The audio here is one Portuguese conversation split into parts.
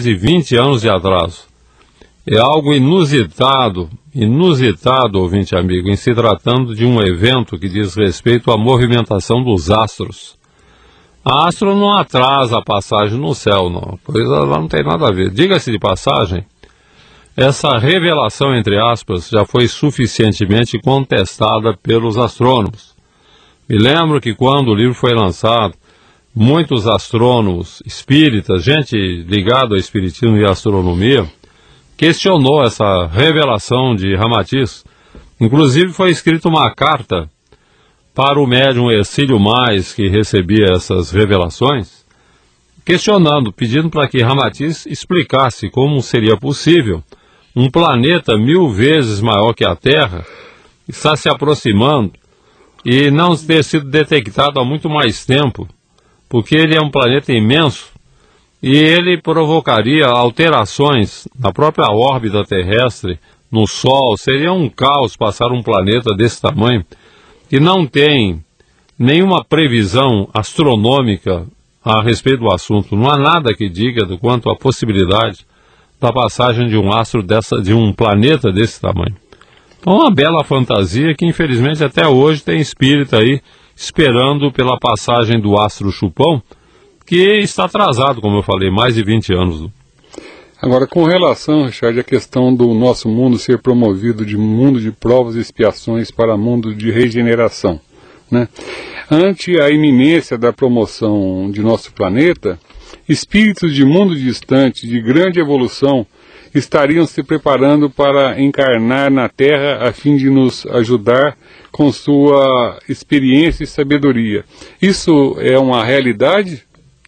de 20 anos de atraso. É algo inusitado, ouvinte amigo, em se tratando de um evento que diz respeito à movimentação dos astros. A astro não atrasa a passagem no céu, não. Pois ela não tem nada a ver. Diga-se de passagem, essa revelação, entre aspas, já foi suficientemente contestada pelos astrônomos. Me lembro que quando o livro foi lançado, muitos astrônomos espíritas, gente ligada ao espiritismo e à astronomia, questionou essa revelação de Ramatiz. Inclusive foi escrita uma carta para o médium Hercílio Mais, que recebia essas revelações, questionando, pedindo para que Ramatiz explicasse como seria possível um planeta 1000 vezes maior que a Terra está se aproximando e não ter sido detectado há muito mais tempo, porque ele é um planeta imenso e ele provocaria alterações na própria órbita terrestre, no Sol. Seria um caos passar um planeta desse tamanho, que não tem nenhuma previsão astronômica a respeito do assunto. Não há nada que diga do quanto a possibilidade da passagem de um astro de um planeta desse tamanho. Então, uma bela fantasia que, infelizmente, até hoje tem espírito aí esperando pela passagem do astro Chupão, que está atrasado, como eu falei, mais de 20 anos. Agora, com relação, Richard, à questão do nosso mundo ser promovido de mundo de provas e expiações para mundo de regeneração, né? Ante a iminência da promoção de nosso planeta, espíritos de mundo distante, de grande evolução, estariam se preparando para encarnar na Terra a fim de nos ajudar com sua experiência e sabedoria. Isso é uma realidade?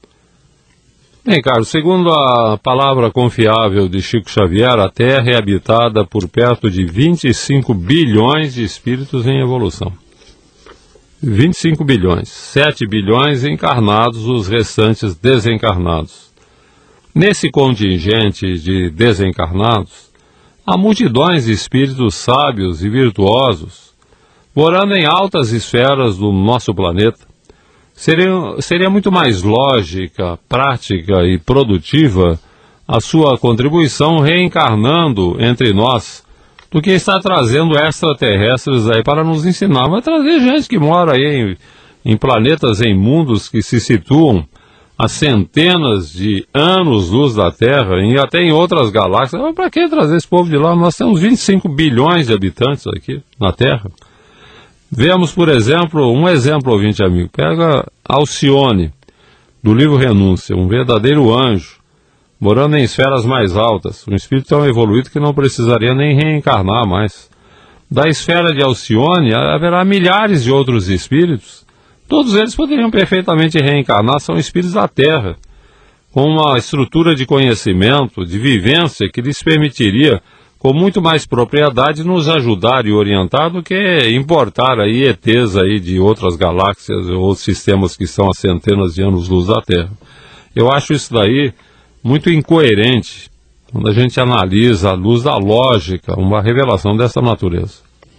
Bem, Carlos, segundo a palavra confiável de Chico Xavier, a Terra é habitada por perto de 25 bilhões de espíritos em evolução. 25 bilhões, 7 bilhões encarnados, os restantes desencarnados. Nesse contingente de desencarnados, há multidões de espíritos sábios e virtuosos, morando em altas esferas do nosso planeta. Seria muito mais lógica, prática e produtiva a sua contribuição reencarnando entre nós do que estar trazendo extraterrestres aí para nos ensinar. Vai trazer gente que mora aí em planetas, em mundos que se situam a centenas de anos-luz da Terra e até em outras galáxias. Para que trazer esse povo de lá? Nós temos 25 bilhões de habitantes aqui na Terra. Vemos, por exemplo, ouvinte amigo, pega Alcione, do livro Renúncia, um verdadeiro anjo, morando em esferas mais altas, um espírito tão evoluído que não precisaria nem reencarnar mais. Da esfera de Alcione haverá milhares de outros espíritos, todos eles poderiam perfeitamente reencarnar, são espíritos da Terra, com uma estrutura de conhecimento, de vivência, que lhes permitiria com muito mais propriedade nos ajudar e orientar do que importar aí ETs aí de outras galáxias ou sistemas que estão a centenas de anos-luz da Terra. Eu acho isso daí muito incoerente quando a gente analisa à luz da lógica uma revelação dessa natureza.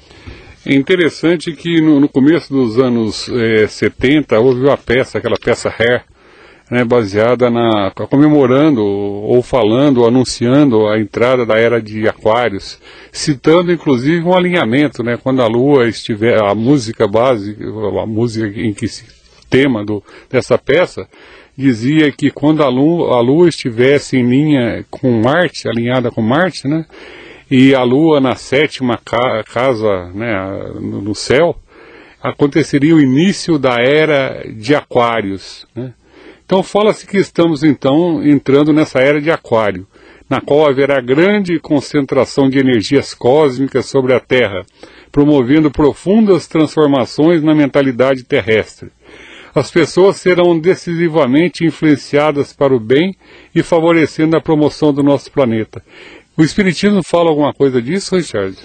É interessante que no começo dos anos 70 houve uma peça, aquela peça Hair, né, baseada comemorando ou falando, ou anunciando a entrada da era de Aquários, citando inclusive um alinhamento, né, quando a Lua estiver, a música base, a música em que tema dessa peça, dizia que quando a Lua estivesse em linha com Marte, alinhada com Marte, né, e a Lua na sétima casa, né, no céu, aconteceria o início da era de Aquários, né. Então fala-se que estamos então entrando nessa era de Aquário, na qual haverá grande concentração de energias cósmicas sobre a Terra, promovendo profundas transformações na mentalidade terrestre. As pessoas serão decisivamente influenciadas para o bem e favorecendo a promoção do nosso planeta. O Espiritismo fala alguma coisa disso, Richard?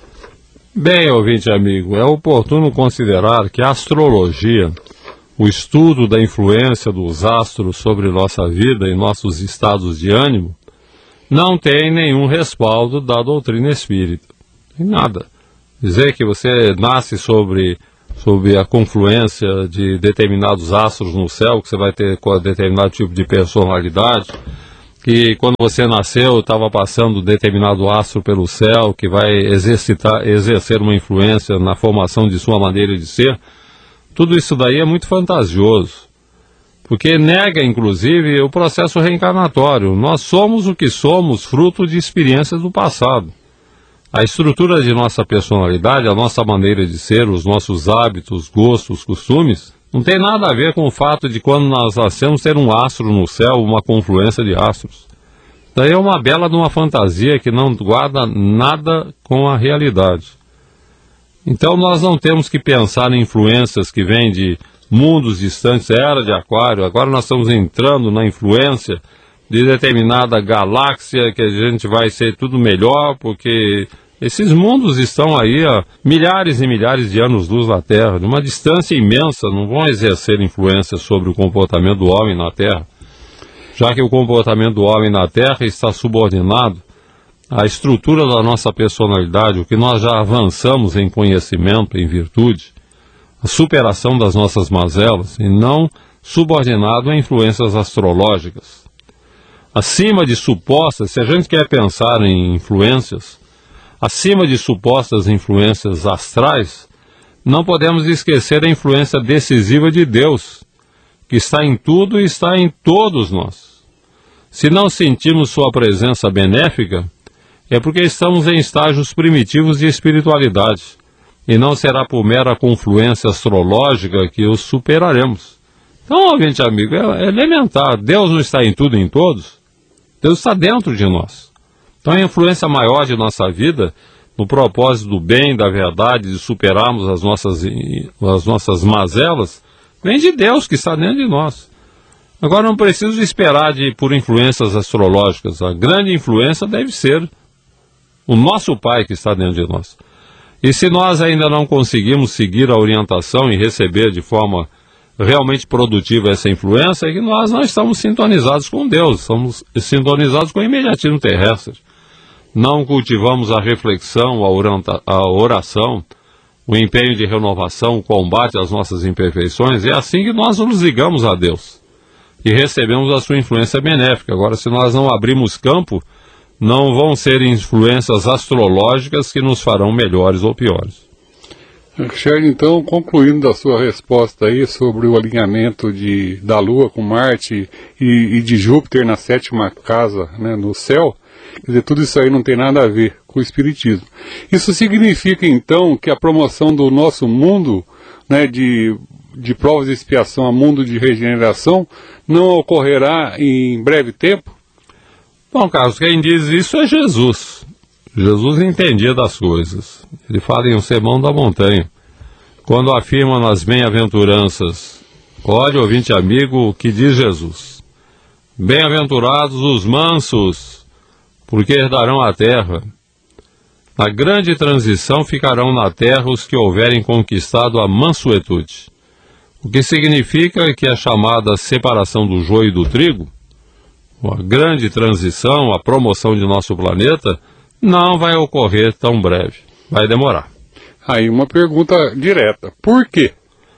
Bem, ouvinte amigo, é oportuno considerar que a astrologia, o estudo da influência dos astros sobre nossa vida e nossos estados de ânimo, não tem nenhum respaldo da doutrina espírita. Tem nada. Dizer que você nasce sob a confluência de determinados astros no céu, que você vai ter determinado tipo de personalidade, que quando você nasceu estava passando determinado astro pelo céu, que vai exercer uma influência na formação de sua maneira de ser. Tudo isso daí é muito fantasioso, porque nega, inclusive, o processo reencarnatório. Nós somos o que somos, fruto de experiências do passado. A estrutura de nossa personalidade, a nossa maneira de ser, os nossos hábitos, gostos, costumes, não tem nada a ver com o fato de quando nós nascemos ter um astro no céu, uma confluência de astros. Daí é uma bela de uma fantasia que não guarda nada com a realidade. Então nós não temos que pensar em influências que vêm de mundos distantes, era de Aquário, agora nós estamos entrando na influência de determinada galáxia, que a gente vai ser tudo melhor, porque esses mundos estão aí a milhares e milhares de anos-luz da Terra, de uma distância imensa, não vão exercer influência sobre o comportamento do homem na Terra, já que o comportamento do homem na Terra está subordinado à estrutura da nossa personalidade, o que nós já avançamos em conhecimento, em virtude, a superação das nossas mazelas, e não subordinado a influências astrológicas. Acima de supostas, se a gente quer pensar em influências, acima de supostas influências astrais, não podemos esquecer a influência decisiva de Deus, que está em tudo e está em todos nós. Se não sentimos sua presença benéfica, é porque estamos em estágios primitivos de espiritualidade, e não será por mera confluência astrológica que os superaremos. Então, ouvinte amigo, é elementar. Deus não está em tudo e em todos. Deus está dentro de nós. Então a influência maior de nossa vida, no propósito do bem, da verdade, de superarmos as nossas mazelas, vem de Deus que está dentro de nós. Agora não preciso esperar por influências astrológicas. A grande influência deve ser o nosso Pai que está dentro de nós. E se nós ainda não conseguimos seguir a orientação e receber de forma realmente produtiva essa influência, é que nós não estamos sintonizados com Deus, estamos sintonizados com o imediatismo terrestre. Não cultivamos a reflexão, a oração, o empenho de renovação, o combate às nossas imperfeições. É assim que nós nos ligamos a Deus e recebemos a sua influência benéfica. Agora, se nós não abrirmos campo, não vão ser influências astrológicas que nos farão melhores ou piores. Richard, então, concluindo da sua resposta aí sobre o alinhamento da Lua com Marte e de Júpiter na 7ª casa, né, no céu, quer dizer, tudo isso aí não tem nada a ver com o Espiritismo. Isso significa, então, que a promoção do nosso mundo, né, de provas de expiação a mundo de regeneração não ocorrerá em breve tempo? Bom, Carlos, quem diz isso é Jesus. Jesus entendia das coisas. Ele fala em um sermão da montanha, quando afirma nas bem-aventuranças: olha, ouvinte amigo, o que diz Jesus: bem-aventurados os mansos, porque herdarão a terra. Na grande transição ficarão na terra os que houverem conquistado a mansuetude. O que significa que a chamada separação do joio e do trigo, a grande transição, a promoção de nosso planeta, não vai ocorrer tão breve. Vai demorar. Aí uma pergunta direta. Por quê?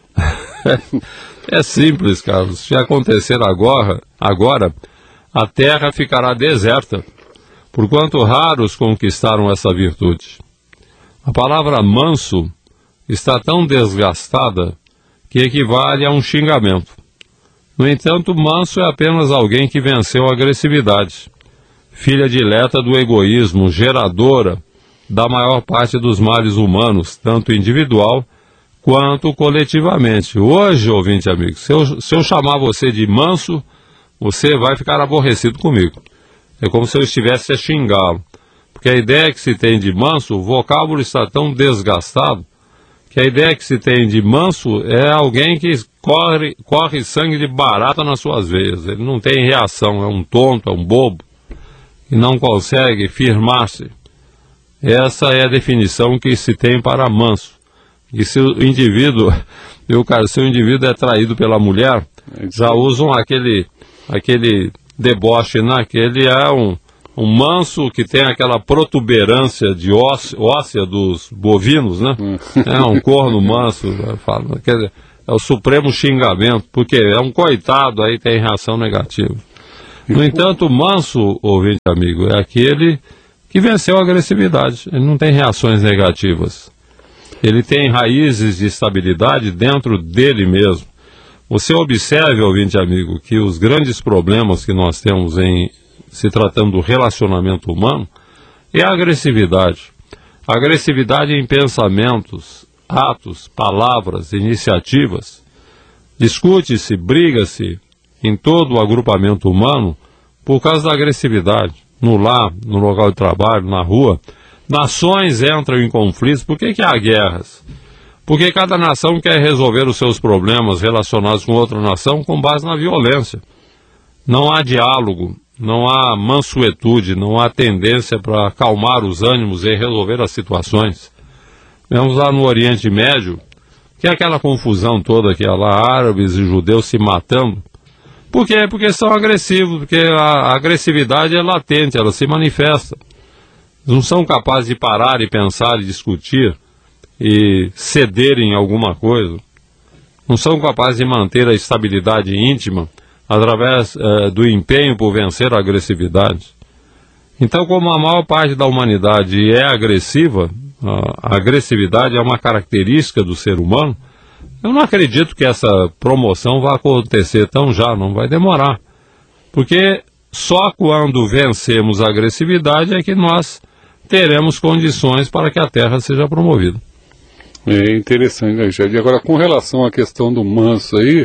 É simples, Carlos. Se acontecer agora, a terra ficará deserta, porquanto raros conquistaram essa virtude. A palavra manso está tão desgastada que equivale a um xingamento. No entanto, manso é apenas alguém que venceu a agressividade, filha dileta do egoísmo, geradora da maior parte dos males humanos, tanto individual quanto coletivamente. Hoje, ouvinte amigo, se eu chamar você de manso, você vai ficar aborrecido comigo. É como se eu estivesse a xingá-lo. Porque a ideia que se tem de manso, o vocábulo está tão desgastado, que a ideia que se tem de manso é alguém que corre sangue de barata nas suas veias. Ele não tem reação, é um tonto, é um bobo, e não consegue firmar-se. Essa é a definição que se tem para manso. E se o indivíduo, se o indivíduo é traído pela mulher, já usam aquele deboche, né? Que ele é um manso que tem aquela protuberância de óssea dos bovinos, né? É um corno manso, quer dizer, é o supremo xingamento, porque é um coitado, aí tem reação negativa. No entanto, o manso, ouvinte amigo, é aquele que venceu a agressividade. Ele não tem reações negativas. Ele tem raízes de estabilidade dentro dele mesmo. Você observe, ouvinte amigo, que os grandes problemas que nós temos em se tratando do relacionamento humano é a agressividade. A agressividade em pensamentos, atos, palavras, iniciativas. Discute-se, briga-se em todo o agrupamento humano por causa da agressividade. No lar, no local de trabalho, na rua. Nações entram em conflitos. Por que há guerras? Porque cada nação quer resolver os seus problemas relacionados com outra nação com base na violência. Não há diálogo, não há mansuetude, não há tendência para acalmar os ânimos e resolver as situações. Vemos lá no Oriente Médio, que é aquela confusão toda que há lá, árabes e judeus se matando. Por quê? Porque são agressivos, porque a agressividade é latente, ela se manifesta. Não são capazes de parar e pensar e discutir e cederem alguma coisa. Não são capazes de manter a estabilidade íntima através do empenho por vencer a agressividade. Então, como a maior parte da humanidade é agressiva, a agressividade é uma característica do ser humano, eu não acredito que essa promoção vá acontecer tão já, não vai demorar. Porque só quando vencemos a agressividade é que nós teremos condições para que a Terra seja promovida. É interessante, né, Richard? E agora, com relação à questão do manso aí,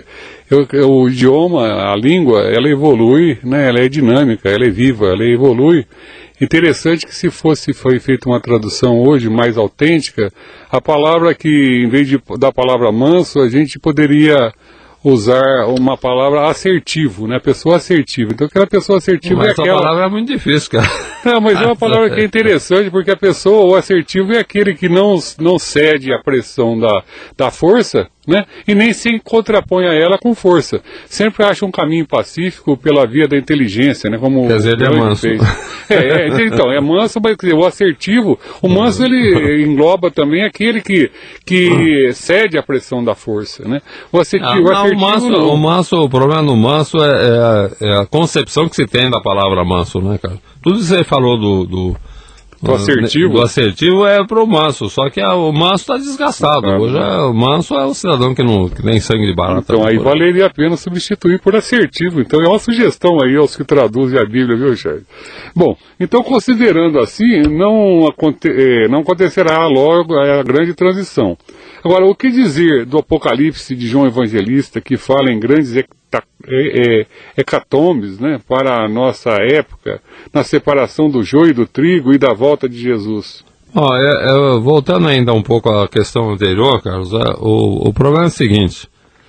o idioma, a língua, ela evolui, né? Ela é dinâmica, ela é viva, ela evolui. Interessante que se foi feita uma tradução hoje mais autêntica, a palavra que, em vez da palavra manso, a gente poderia usar uma palavra assertivo, né? Pessoa assertiva. Então, aquela pessoa assertiva mas é aquela... essa palavra é muito difícil, cara. Não, mas é uma palavra que é interessante, porque a pessoa, o assertivo é aquele que não cede à pressão da força, né? E nem se contrapõe a ela com força. Sempre acha um caminho pacífico pela via da inteligência, né? Como quer dizer, ele é manso. Fez. Então, é manso, mas o assertivo, o manso ele engloba também aquele que cede à pressão da força, né? O assertivo, o problema no manso é a concepção que se tem da palavra manso, né, cara? Tudo isso que você falou do assertivo é pro manso, só que o manso está desgastado. Hoje o manso é o cidadão que nem sangue de barata. Então aí valeria a pena substituir por assertivo. Então é uma sugestão aí aos que traduzem a Bíblia, viu, Charles? Bom, então considerando assim, não acontecerá logo a grande transição. Agora, o que dizer do Apocalipse de João Evangelista, que fala em grandes hecatombes, né, para a nossa época, na separação do joio e do trigo e da volta de Jesus? Voltando ainda um pouco à questão anterior, Carlos, o problema é o seguinte: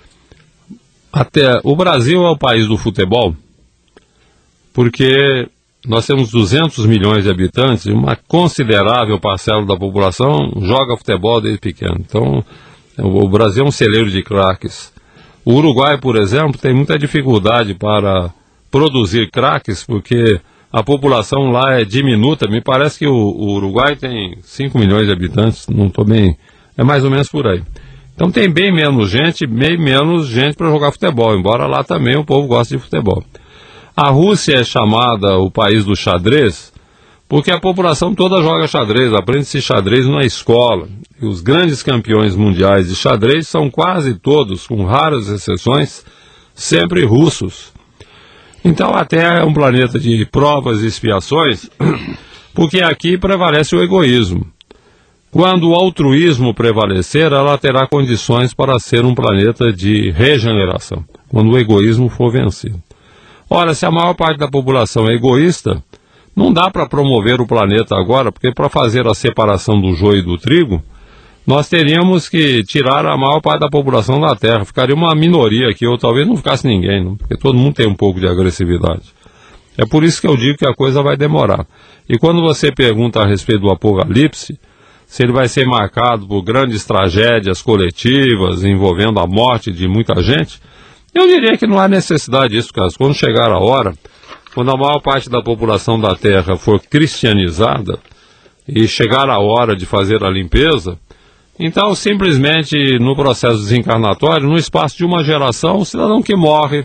o Brasil é o país do futebol, porque nós temos 200 milhões de habitantes e uma considerável parcela da população joga futebol desde pequeno. Então, o Brasil é um celeiro de craques. O Uruguai, por exemplo, tem muita dificuldade para produzir craques, porque a população lá é diminuta. Me parece que o Uruguai tem 5 milhões de habitantes, não estou bem, é mais ou menos por aí. Então tem bem menos gente para jogar futebol, embora lá também o povo goste de futebol. A Rússia é chamada o país do xadrez, porque a população toda joga xadrez, aprende-se xadrez na escola. E os grandes campeões mundiais de xadrez são quase todos, com raras exceções, sempre russos. Então a Terra é um planeta de provas e expiações, porque aqui prevalece o egoísmo. Quando o altruísmo prevalecer, ela terá condições para ser um planeta de regeneração, quando o egoísmo for vencido. Ora, se a maior parte da população é egoísta, não dá para promover o planeta agora, porque para fazer a separação do joio e do trigo, nós teríamos que tirar a maior parte da população da Terra. Ficaria uma minoria aqui, ou talvez não ficasse ninguém, não? Porque todo mundo tem um pouco de agressividade. É por isso que eu digo que a coisa vai demorar. E quando você pergunta a respeito do Apocalipse, se ele vai ser marcado por grandes tragédias coletivas, envolvendo a morte de muita gente, eu diria que não há necessidade disso, Carlos. Quando chegar a hora, quando a maior parte da população da Terra for cristianizada e chegar a hora de fazer a limpeza, então simplesmente no processo desencarnatório, no espaço de uma geração, o cidadão que morre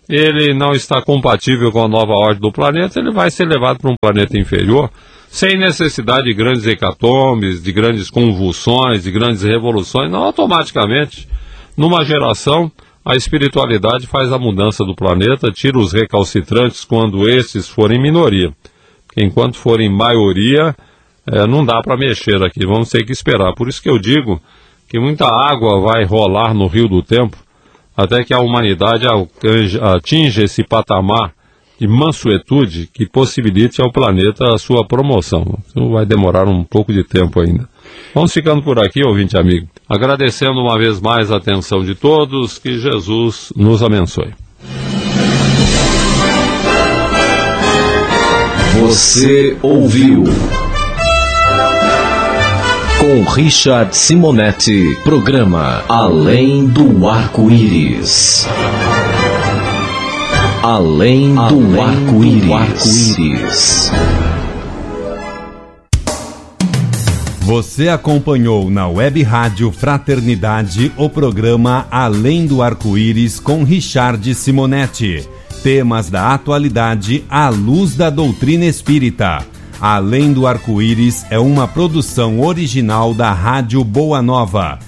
ele não está compatível com a nova ordem do planeta, ele vai ser levado para um planeta inferior, sem necessidade de grandes hecatombes, de grandes convulsões, de grandes revoluções. Não, automaticamente, numa geração, a espiritualidade faz a mudança do planeta, tira os recalcitrantes quando esses forem minoria. Porque enquanto forem maioria, não dá para mexer aqui, vamos ter que esperar. Por isso que eu digo que muita água vai rolar no rio do tempo, até que a humanidade atinja esse patamar de mansuetude que possibilite ao planeta a sua promoção. Isso vai demorar um pouco de tempo ainda. Vamos ficando por aqui, ouvinte amigo. Agradecendo uma vez mais a atenção de todos, que Jesus nos abençoe. Você ouviu com Richard Simonetti, programa Além do Arco-Íris. Além do Arco-Íris. Você acompanhou na Web Rádio Fraternidade o programa Além do Arco-Íris com Richard Simonetti. Temas da atualidade à luz da doutrina espírita. Além do Arco-Íris é uma produção original da Rádio Boa Nova.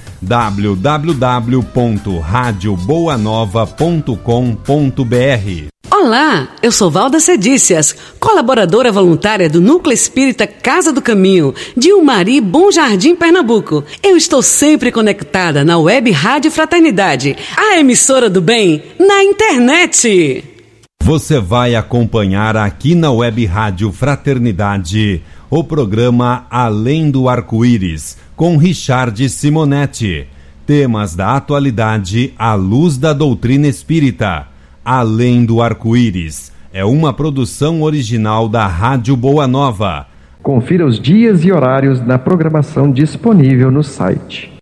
www.radioboanova.com.br. Olá, eu sou Valda Cedícias, colaboradora voluntária do Núcleo Espírita Casa do Caminho, de Umari, Bom Jardim, Pernambuco. Eu estou sempre conectada na Web Rádio Fraternidade, a emissora do bem na internet. Você vai acompanhar aqui na Web Rádio Fraternidade o programa Além do Arco-Íris, com Richard Simonetti. Temas da atualidade à luz da doutrina espírita. Além do Arco-Íris é uma produção original da Rádio Boa Nova. Confira os dias e horários na programação disponível no site